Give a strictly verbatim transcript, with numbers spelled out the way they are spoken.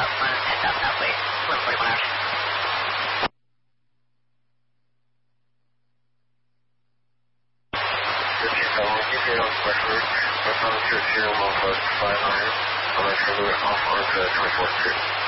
one, heads up southwest, one forty-one hours. Details specialist, we're coming to a zero, Northwest five hundred, I'm going to move it off onto twenty-fourth Street.